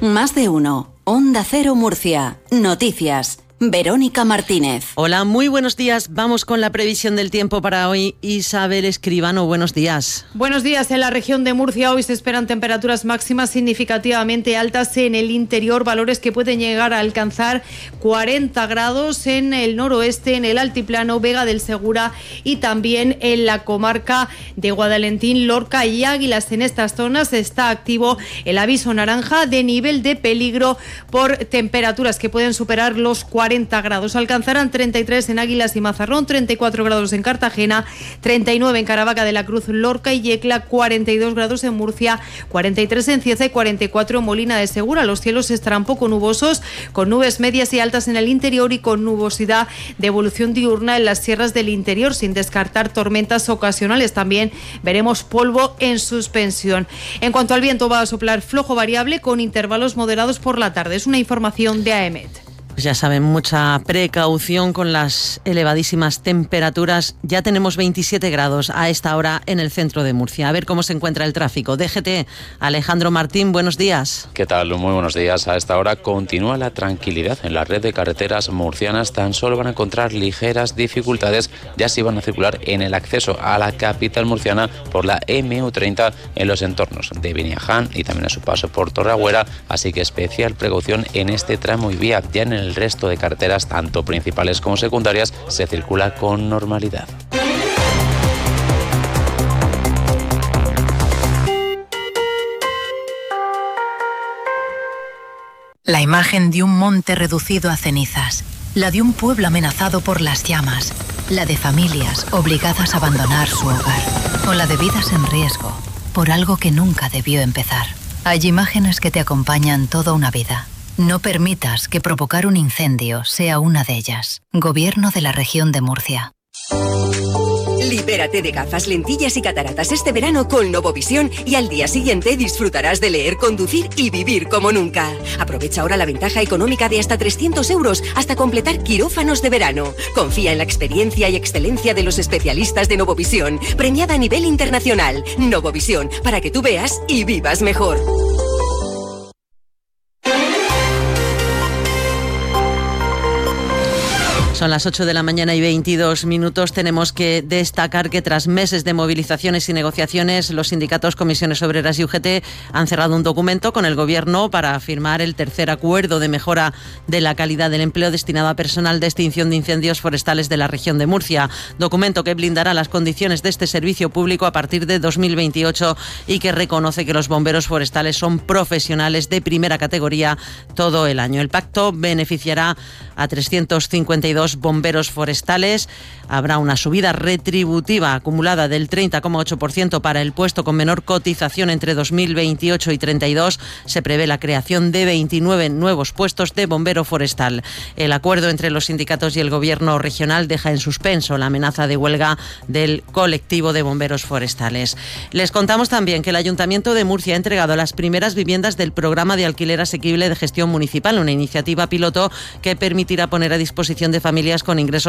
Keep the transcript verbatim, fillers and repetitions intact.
Más de uno. Onda Cero Murcia. Noticias. Verónica Martínez. Hola, muy buenos días. Vamos con la previsión del tiempo para hoy. Isabel Escribano, buenos días. Buenos días. En la región de Murcia hoy se esperan temperaturas máximas significativamente altas en el interior, valores que pueden llegar a alcanzar cuarenta grados en el noroeste, en el altiplano, Vega del Segura y también en la comarca de Guadalentín, Lorca y Águilas. En estas zonas está activo el aviso naranja de nivel de peligro por temperaturas que pueden superar los cuarenta grados. Alcanzarán treinta y tres en Águilas y Mazarrón, treinta y cuatro grados en Cartagena, treinta y nueve en Caravaca de la Cruz, Lorca y Yecla, cuarenta y dos grados en Murcia, cuarenta y tres en Cieza y cuarenta y cuatro en Molina de Segura. Los cielos estarán poco nubosos, con nubes medias y altas en el interior y con nubosidad de evolución diurna en las sierras del interior, sin descartar tormentas ocasionales. También veremos polvo en suspensión. En cuanto al viento, va a soplar flojo variable con intervalos moderados por la tarde. Es una información de A E M E T. Pues ya saben, mucha precaución con las elevadísimas temperaturas. Ya tenemos veintisiete grados a esta hora en el centro de Murcia. A ver cómo se encuentra el tráfico. D G T, Alejandro Martín, buenos días. ¿Qué tal? Muy buenos días. A esta hora continúa la tranquilidad en la red de carreteras murcianas. Tan solo van a encontrar ligeras dificultades ya si van a circular en el acceso a la capital murciana por la eme u treinta en los entornos de Beniaján y también a su paso por Torreagüera. Así que especial precaución en este tramo y vía. Ya en el el resto de carreteras, tanto principales como secundarias, se circula con normalidad. La imagen de un monte reducido a cenizas, la de un pueblo amenazado por las llamas, la de familias obligadas a abandonar su hogar, o la de vidas en riesgo por algo que nunca debió empezar. Hay imágenes que te acompañan toda una vida. No permitas que provocar un incendio sea una de ellas. Gobierno de la Región de Murcia. Libérate de gafas, lentillas y cataratas este verano con Novovisión y al día siguiente disfrutarás de leer, conducir y vivir como nunca. Aprovecha ahora la ventaja económica de hasta trescientos euros hasta completar quirófanos de verano. Confía en la experiencia y excelencia de los especialistas de Novovisión, premiada a nivel internacional. Novovisión, para que tú veas y vivas mejor. Son las ocho de la mañana y veintidós minutos. Tenemos que destacar que tras meses de movilizaciones y negociaciones, los sindicatos, comisiones obreras y U G T han cerrado un documento con el Gobierno para firmar el tercer acuerdo de mejora de la calidad del empleo destinado a personal de extinción de incendios forestales de la región de Murcia. Documento que blindará las condiciones de este servicio público a partir de dos mil veintiocho y que reconoce que los bomberos forestales son profesionales de primera categoría todo el año. El pacto beneficiará a trescientos cincuenta y dos bomberos forestales. Habrá una subida retributiva acumulada del treinta coma ocho por ciento para el puesto con menor cotización entre dos mil veintiocho y treinta y dos. Se prevé la creación de veintinueve nuevos puestos de bombero forestal. El acuerdo entre los sindicatos y el Gobierno regional deja en suspenso la amenaza de huelga del colectivo de bomberos forestales. Les contamos también que el Ayuntamiento de Murcia ha entregado las primeras viviendas del programa de alquiler asequible de gestión municipal, una iniciativa piloto que permitirá poner a disposición de familias con ingresos